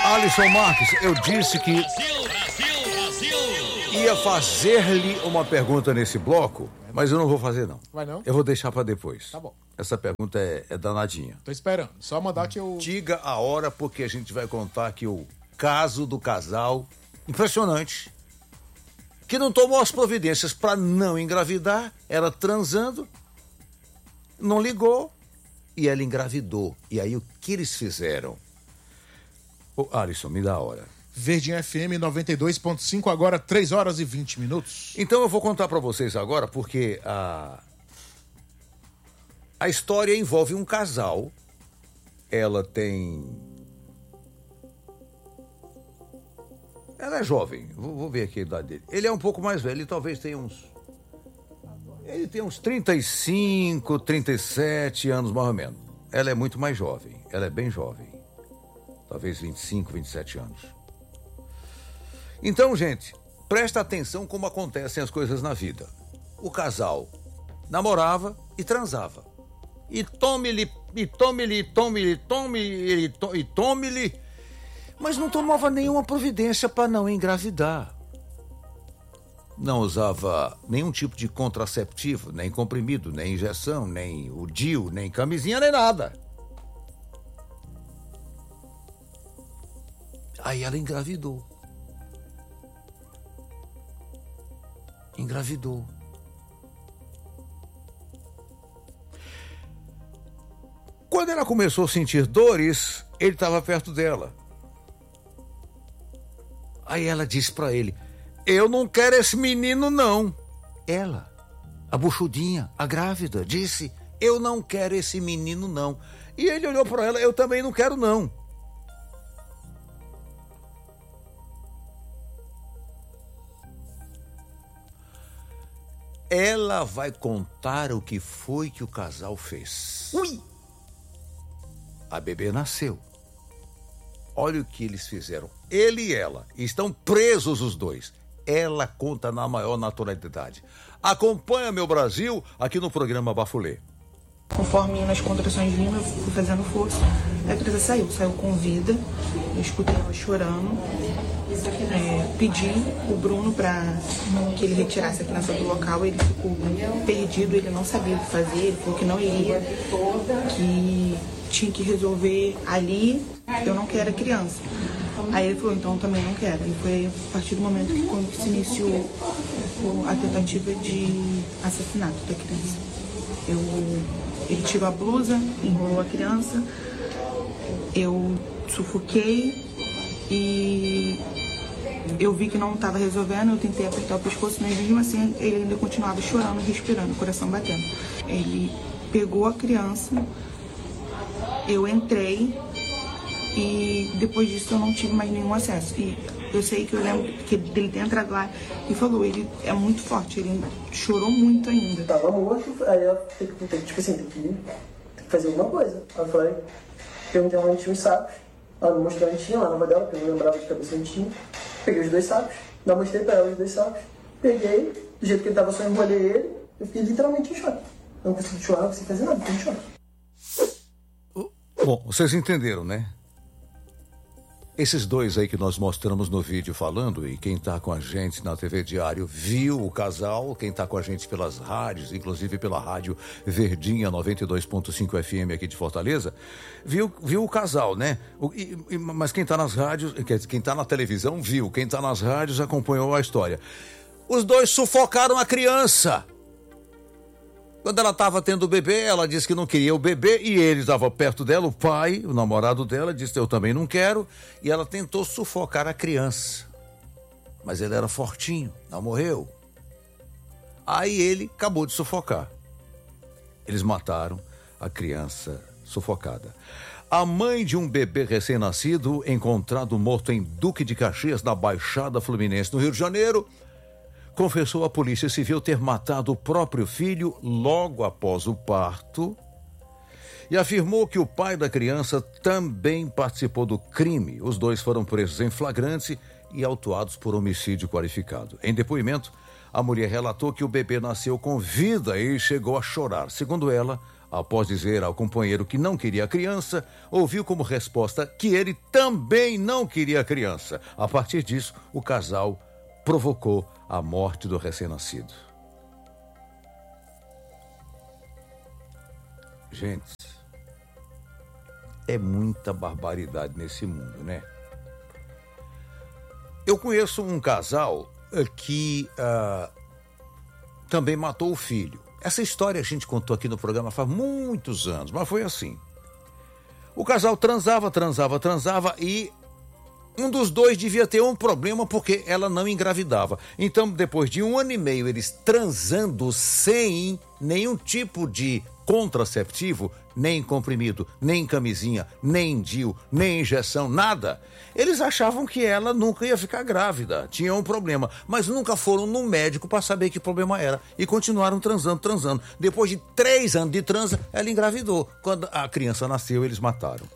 Alisson Marques, eu disse que ia fazer-lhe uma pergunta nesse bloco, mas eu não vou fazer, não. Vai não? Eu vou deixar pra depois. Tá bom. Essa pergunta é danadinha. Tô esperando. Só mandar que eu... Diga a hora, porque a gente vai contar aqui o caso do casal impressionante, que não tomou as providências pra não engravidar, ela transando, não ligou e ela engravidou. E aí o que eles fizeram? Ô, Alisson, me dá a hora. Verdinha FM 92.5, agora 3 horas e 20 minutos. Então eu vou contar pra vocês agora, porque a história envolve um casal. Ela é jovem, vou ver aqui a idade dele. Ele é um pouco mais velho, ele talvez tenha Ele tem uns 35, 37 anos mais ou menos. Ela é muito mais jovem, ela é bem jovem. Talvez 25, 27 anos. Então, gente, presta atenção como acontecem as coisas na vida. O casal namorava e transava. E tome-lhe, mas não tomava nenhuma providência para não engravidar. Não usava nenhum tipo de contraceptivo, nem comprimido, nem injeção, nem o DIU, nem camisinha, nem nada. Aí ela engravidou. Quando ela começou a sentir dores, ele estava perto dela. Aí ela disse para ele: eu não quero esse menino, não. Ela, a buchudinha, a grávida, disse: eu não quero esse menino, não. E ele olhou para ela: eu também não quero, não. Ela vai contar o que foi que o casal fez. Ui! A bebê nasceu. Olha o que eles fizeram. Ele e ela estão presos os dois. Ela conta na maior naturalidade. Acompanha meu Brasil aqui no programa Bafulê. Conforme nas contrações vindo, eu fui fazendo força. A criança saiu com vida. Eu escutei ela chorando. Pedi o Bruno para que ele retirasse a criança do local. Ele ficou perdido, ele não sabia o que fazer. Ele falou que não iria, que tinha que resolver ali. Eu não quero a criança. Aí ele falou: então eu também não quero. E foi a partir do momento que quando se iniciou a tentativa de assassinato da criança. Ele tirou a blusa, enrolou a criança, eu sufoquei e eu vi que não estava resolvendo. Eu tentei apertar o pescoço, mas mesmo assim ele ainda continuava chorando, respirando, o coração batendo. Ele pegou a criança, eu entrei e depois disso eu não tive mais nenhum acesso. E eu sei que eu lembro que ele tem entrado lá e falou: ele é muito forte, ele chorou muito ainda. Tava morto, aí eu tem que fazer alguma coisa. Aí eu falei, perguntei onde tinha os sacos, ela me mostrou onde tinha lá na nova dela, porque eu não lembrava de cabeça onde tinha. Peguei os 2 sacos, não mostrei pra ela os 2 sacos, peguei, do jeito que ele tava, só enrolei ele, eu fiquei literalmente em choque. Eu não consegui chorar, não consegui fazer nada, fiquei em choque. Bom, vocês entenderam, né? Esses dois aí que nós mostramos no vídeo falando, e quem tá com a gente na TV Diário viu o casal, quem tá com a gente pelas rádios, inclusive pela rádio Verdinha 92.5 FM aqui de Fortaleza, viu o casal, né? Mas quem tá nas rádios, quem tá na televisão viu, quem tá nas rádios acompanhou a história. Os dois sufocaram a criança. Quando ela estava tendo o bebê, ela disse que não queria o bebê e ele estava perto dela, o pai, o namorado dela, disse: eu também não quero. E ela tentou sufocar a criança. Mas ele era fortinho, não morreu. Aí ele acabou de sufocar. Eles mataram a criança sufocada. A mãe de um bebê recém-nascido, encontrado morto em Duque de Caxias, na Baixada Fluminense, no Rio de Janeiro, confessou à Polícia Civil ter matado o próprio filho logo após o parto e afirmou que o pai da criança também participou do crime. Os dois foram presos em flagrante e autuados por homicídio qualificado. Em depoimento, a mulher relatou que o bebê nasceu com vida e chegou a chorar. Segundo ela, Após dizer ao companheiro que não queria a criança, ouviu como resposta que ele também não queria a criança. A partir disso, o casal provocou a morte do recém-nascido. Gente, é muita barbaridade nesse mundo, né? Eu conheço um casal que também matou o filho. Essa história a gente contou aqui no programa faz muitos anos, mas foi assim. O casal transava e um dos dois devia ter um problema porque ela não engravidava. Então, depois de 1 ano e meio, eles transando sem nenhum tipo de contraceptivo, nem comprimido, nem camisinha, nem DIU, nem injeção, nada. Eles achavam que ela nunca ia ficar grávida, tinha um problema, mas nunca foram no médico para saber que problema era e continuaram transando. Depois de 3 anos de transa, ela engravidou. Quando a criança nasceu, eles mataram.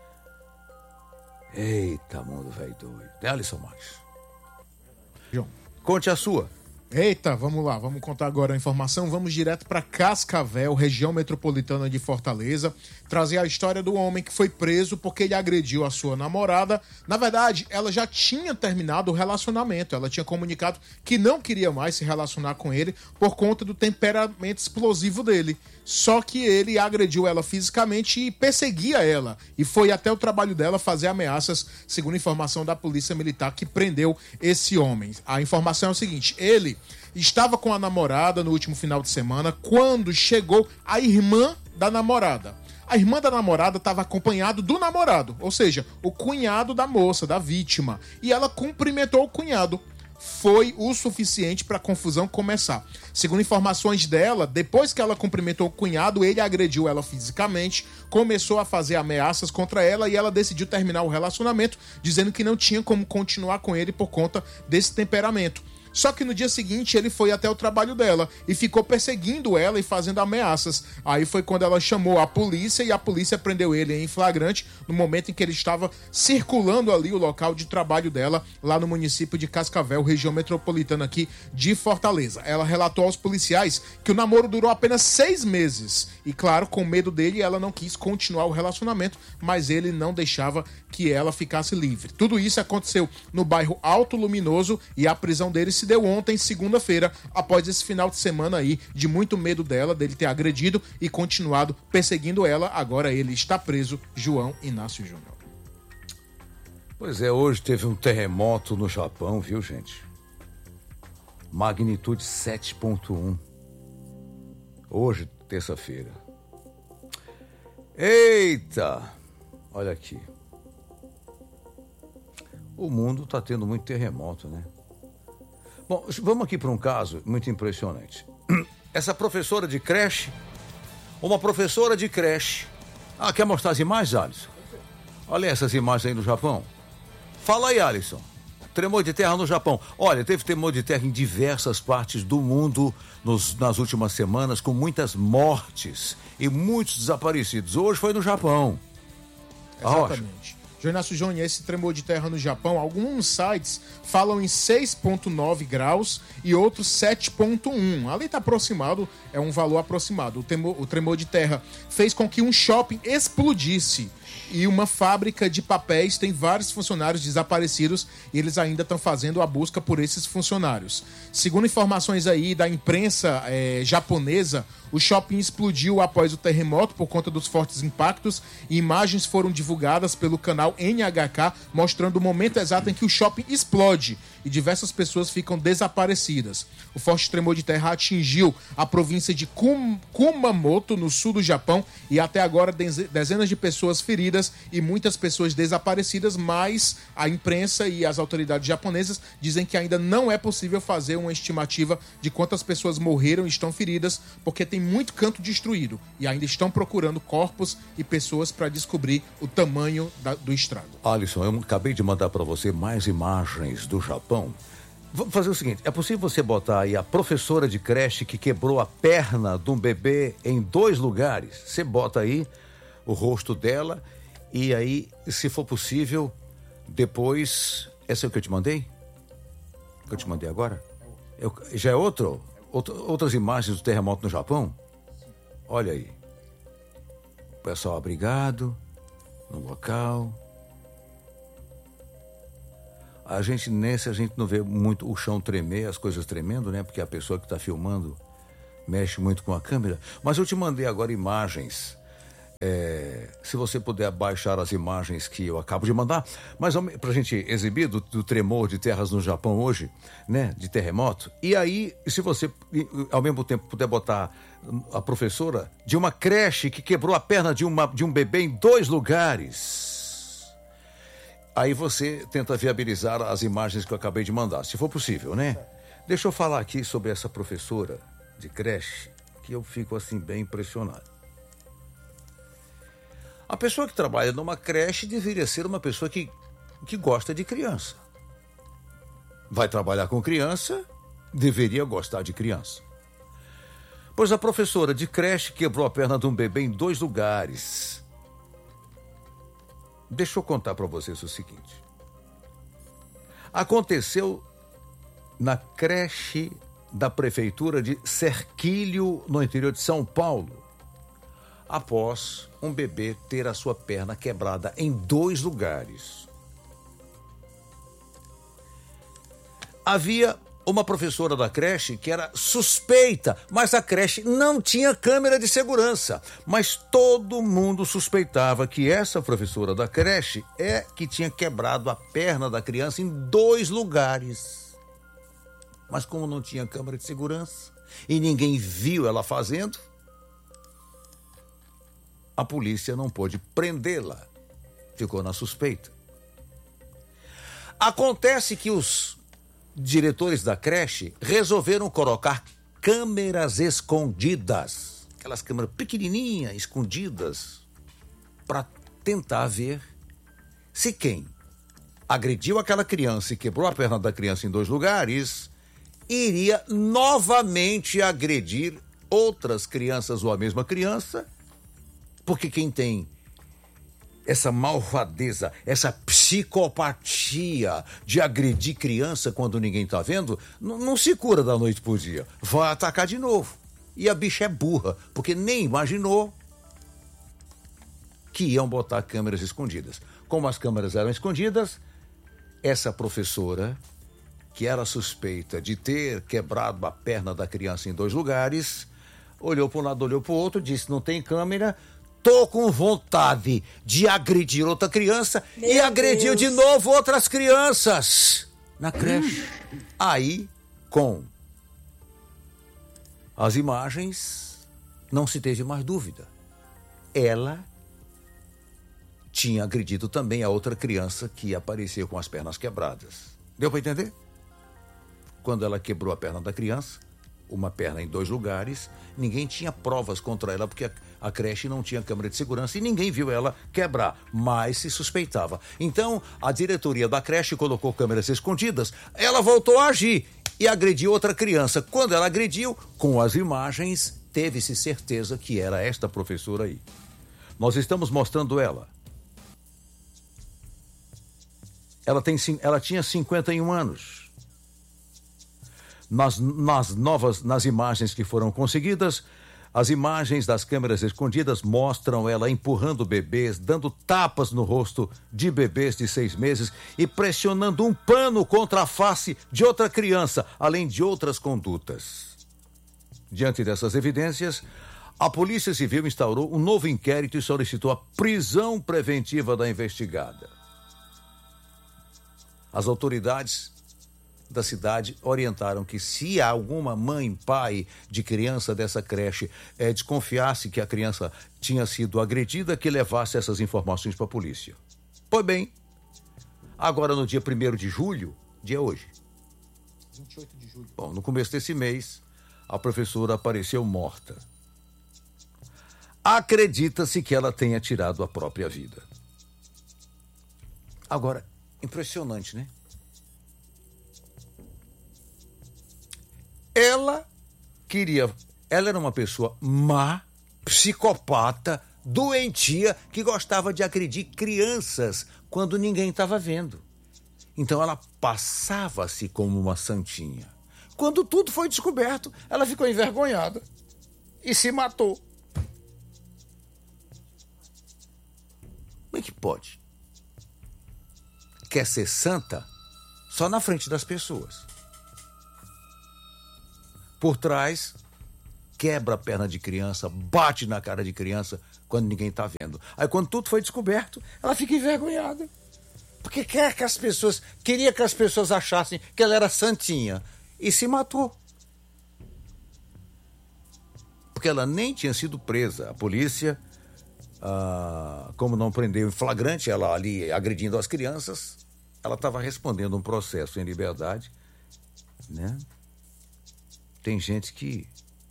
Eita, mundo velho doido. Alisson Marques. João. Conte a sua. Eita, vamos lá, vamos contar agora a informação. Vamos direto para Cascavel, região metropolitana de Fortaleza, trazer a história do homem que foi preso porque ele agrediu a sua namorada. Na verdade, ela já tinha terminado o relacionamento, ela tinha comunicado que não queria mais se relacionar com ele por conta do temperamento explosivo dele. Só que ele agrediu ela fisicamente e perseguia ela. E foi até o trabalho dela fazer ameaças, segundo informação da Polícia Militar que prendeu esse homem. A informação é o seguinte, ele estava com a namorada no último final de semana quando chegou a irmã da namorada. A irmã da namorada estava acompanhada do namorado, ou seja, o cunhado da moça, da vítima. E ela cumprimentou o cunhado. Foi o suficiente para a confusão começar. Segundo informações dela, depois que ela cumprimentou o cunhado, ele agrediu ela fisicamente, começou a fazer ameaças contra ela e ela decidiu terminar o relacionamento, dizendo que não tinha como continuar com ele por conta desse temperamento. Só que no dia seguinte ele foi até o trabalho dela e ficou perseguindo ela e fazendo ameaças. Aí foi quando ela chamou a polícia e a polícia prendeu ele em flagrante no momento em que ele estava circulando ali o local de trabalho dela, lá no município de Cascavel, região metropolitana aqui de Fortaleza. Ela relatou aos policiais que o namoro durou apenas 6 meses. E claro, com medo dele, ela não quis continuar o relacionamento, mas ele não deixava que ela ficasse livre. Tudo isso aconteceu no bairro Alto Luminoso e a prisão dele se deu ontem, segunda-feira, após esse final de semana aí, de muito medo dele ter agredido e continuado perseguindo ela. Agora ele está preso, João Inácio Júnior. Pois é, hoje teve um terremoto no Japão, viu, gente? Magnitude 7.1. Hoje, terça-feira. Eita! Olha aqui. O mundo está tendo muito terremoto, né? Bom, vamos aqui para um caso muito impressionante. Essa professora de creche, uma professora de creche... Ah, quer mostrar as imagens, Alisson? Olha essas imagens aí no Japão. Fala aí, Alisson. Tremor de terra no Japão. Olha, teve tremor de terra em diversas partes do mundo nas últimas semanas, com muitas mortes e muitos desaparecidos. Hoje foi no Japão. Exatamente. João Inácio Júnior, esse tremor de terra no Japão, alguns sites falam em 6,9 graus e outros 7,1. Ali está aproximado, é um valor aproximado. O tremor de terra fez com que um shopping explodisse e uma fábrica de papéis tem vários funcionários desaparecidos e eles ainda estão fazendo a busca por esses funcionários. Segundo informações aí da imprensa japonesa, o shopping explodiu após o terremoto por conta dos fortes impactos e imagens foram divulgadas pelo canal NHK mostrando o momento exato em que o shopping explode e diversas pessoas ficam desaparecidas. O forte tremor de terra atingiu a província de Kumamoto, no sul do Japão, e até agora dezenas de pessoas feridas e muitas pessoas desaparecidas, mas a imprensa e as autoridades japonesas dizem que ainda não é possível fazer uma estimativa de quantas pessoas morreram e estão feridas, porque tem muito canto destruído e ainda estão procurando corpos e pessoas para descobrir o tamanho do estrago. Alisson, eu acabei de mandar para você mais imagens do Japão. Vamos fazer o seguinte, é possível você botar aí a professora de creche que quebrou a perna de um bebê em 2 lugares? Você bota aí o rosto dela e aí, se for possível, depois... Essa é o que eu te mandei? Que eu te mandei agora? Já é outras imagens do terremoto no Japão? Olha aí. pessoal abrigado no local. A gente não vê muito o chão tremer, as coisas tremendo, né? Porque a pessoa que está filmando mexe muito com a câmera. Mas eu te mandei agora imagens. Se você puder baixar as imagens que eu acabo de mandar, mas pra gente exibir do tremor de terras no Japão hoje, né? De terremoto. E aí, se você ao mesmo tempo puder botar a professora de uma creche que quebrou a perna de um bebê em 2 lugares. Aí você tenta viabilizar as imagens que eu acabei de mandar, se for possível, né? Deixa eu falar aqui sobre essa professora de creche, que eu fico assim bem impressionado. A pessoa que trabalha numa creche deveria ser uma pessoa que gosta de criança. Vai trabalhar com criança, deveria gostar de criança. Pois a professora de creche quebrou a perna de um bebê em 2 lugares. Deixa eu contar para vocês o seguinte. Aconteceu na creche da prefeitura de Serquilho, no interior de São Paulo, após um bebê ter a sua perna quebrada em 2 lugares. Havia uma professora da creche que era suspeita, mas a creche não tinha câmera de segurança. Mas todo mundo suspeitava que essa professora da creche que tinha quebrado a perna da criança em 2 lugares. Mas como não tinha câmera de segurança e ninguém viu ela fazendo, a polícia não pôde prendê-la. Ficou na suspeita. Acontece que os diretores da creche resolveram colocar câmeras escondidas. Aquelas câmeras pequenininhas, escondidas, para tentar ver se quem agrediu aquela criança e quebrou a perna da criança em 2 lugares iria novamente agredir outras crianças ou a mesma criança. Porque quem tem essa malvadeza, essa psicopatia de agredir criança quando ninguém está vendo, não se cura da noite pro dia. Vai atacar de novo. E a bicha é burra, porque nem imaginou que iam botar câmeras escondidas. Como as câmeras eram escondidas, essa professora, que era suspeita de ter quebrado a perna da criança em 2 lugares, olhou para um lado, olhou para o outro, disse: não tem câmera, tô com vontade de agredir outra criança. E agrediu de novo outras crianças na creche. Aí, com as imagens, não se teve mais dúvida. Ela tinha agredido também a outra criança que apareceu com as pernas quebradas. Deu para entender? Quando ela quebrou a perna da criança, uma perna em 2 lugares, ninguém tinha provas contra ela, porque a creche não tinha câmera de segurança e ninguém viu ela quebrar, mas se suspeitava. Então, a diretoria da creche colocou câmeras escondidas, ela voltou a agir e agrediu outra criança. Quando ela agrediu, com as imagens, teve-se certeza que era esta professora aí. Nós estamos mostrando ela. Ela tinha 51 anos. Nas imagens que foram conseguidas, as imagens das câmeras escondidas mostram ela empurrando bebês, dando tapas no rosto de bebês de 6 meses e pressionando um pano contra a face de outra criança, além de outras condutas. Diante dessas evidências, a Polícia Civil instaurou um novo inquérito e solicitou a prisão preventiva da investigada. As autoridades da cidade orientaram que se alguma mãe, pai de criança dessa creche desconfiasse que a criança tinha sido agredida, que levasse essas informações para a polícia. Pois bem, agora no dia 1º de julho, dia hoje, 28 de julho. Bom, no começo desse mês, a professora apareceu morta. Acredita-se que ela tenha tirado a própria vida. Agora, impressionante, né? Ela era uma pessoa má, psicopata, doentia, que gostava de agredir crianças quando ninguém estava vendo. Então ela passava-se como uma santinha. Quando tudo foi descoberto, ela ficou envergonhada e se matou. Como é que pode? Quer ser santa só na frente das pessoas. Por trás, quebra a perna de criança, bate na cara de criança quando ninguém está vendo. Aí quando tudo foi descoberto, ela fica envergonhada. Porque queria que as pessoas achassem que ela era santinha. E se matou. Porque ela nem tinha sido presa. A polícia, como não prendeu em flagrante ela ali agredindo as crianças, ela estava respondendo um processo em liberdade, né? Tem gente que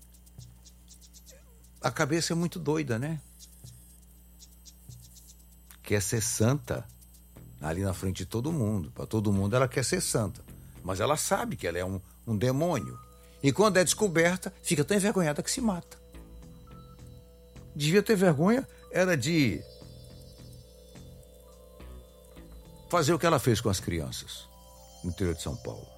a cabeça é muito doida, né? Quer ser santa ali na frente de todo mundo. Para todo mundo ela quer ser santa. Mas ela sabe que ela é um demônio. E quando é descoberta, fica tão envergonhada que se mata. Devia ter vergonha, era de fazer o que ela fez com as crianças no interior de São Paulo.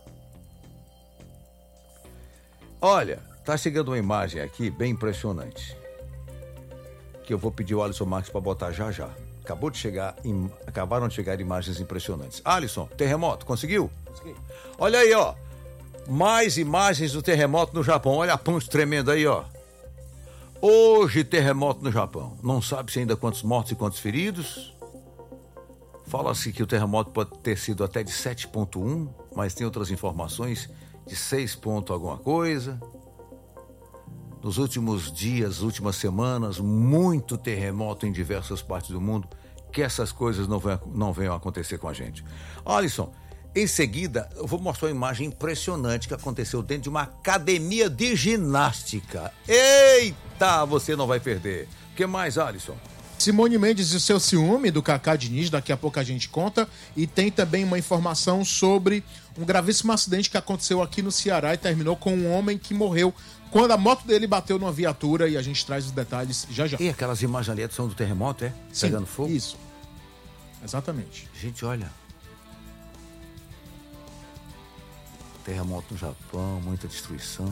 Olha, tá chegando uma imagem aqui bem impressionante, que eu vou pedir ao Alisson Marques para botar já já. Acabaram de chegar imagens impressionantes. Alisson, terremoto, conseguiu? Consegui. Olha aí, ó. Mais imagens do terremoto no Japão. Olha a ponte tremenda aí, ó. Hoje, terremoto no Japão. Não sabe-se ainda quantos mortos e quantos feridos. Fala-se que o terremoto pode ter sido até de 7,1, mas tem outras informações de 6 ponto alguma coisa. Nos últimos dias, últimas semanas, muito terremoto em diversas partes do mundo, que essas coisas não venham a acontecer com a gente. Alisson, em seguida, eu vou mostrar uma imagem impressionante que aconteceu dentro de uma academia de ginástica. Eita, você não vai perder. O que mais, Alisson? Simone Mendes e o seu ciúme do Cacá Diniz, daqui a pouco a gente conta. E tem também uma informação sobre um gravíssimo acidente que aconteceu aqui no Ceará e terminou com um homem que morreu quando a moto dele bateu numa viatura, e a gente traz os detalhes já já. E aquelas imagens ali são do terremoto, é? Sim, pegando fogo? Isso. Exatamente. Gente, olha. Terremoto no Japão, muita destruição.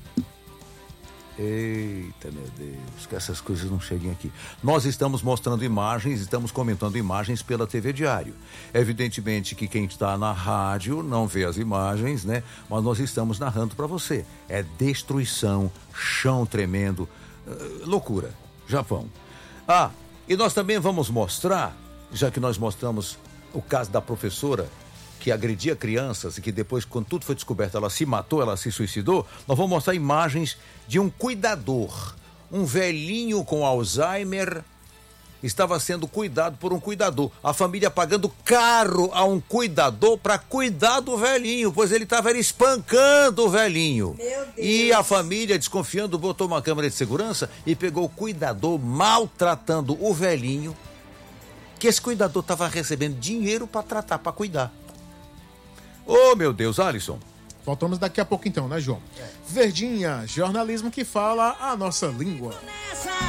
Eita, meu Deus, que essas coisas não cheguem aqui. Nós estamos mostrando imagens, estamos comentando imagens pela TV Diário. Evidentemente que quem está na rádio não vê as imagens, né? Mas nós estamos narrando para você. É destruição, chão tremendo, loucura. Japão. E nós também vamos mostrar, já que nós mostramos o caso da professora que agredia crianças e que depois, quando tudo foi descoberto, ela se matou, ela se suicidou, nós vamos mostrar imagens de um cuidador. Um velhinho com Alzheimer estava sendo cuidado por um cuidador. A família pagando caro a um cuidador para cuidar do velhinho, pois ele estava espancando o velhinho. Meu Deus. E a família, desconfiando, botou uma câmera de segurança e pegou o cuidador maltratando o velhinho, que esse cuidador estava recebendo dinheiro para tratar, para cuidar. Oh, meu Deus, Alisson. Voltamos daqui a pouco então, né, João? Verdinha, jornalismo que fala a nossa língua.